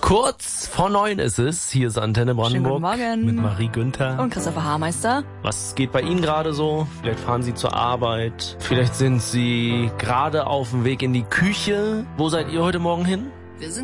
Kurz vor 9 ist es. Hier ist Antenne Brandenburg. Schönen guten Morgen. Mit Marie Günther. Und Christopher Haarmeister. Was geht bei Ihnen gerade so? Vielleicht fahren Sie zur Arbeit. Vielleicht sind Sie gerade auf dem Weg in die Küche. Wo seid ihr heute Morgen hin? Wir sind